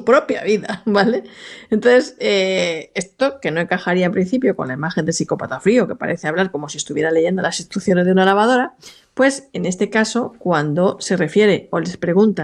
propia vida, ¿vale? Entonces, esto que no encajaría en principio con la imagen de psicópata frío, que parece hablar como si estuviera leyendo las instrucciones de una lavadora, pues en este caso, cuando se refiere o les pregunta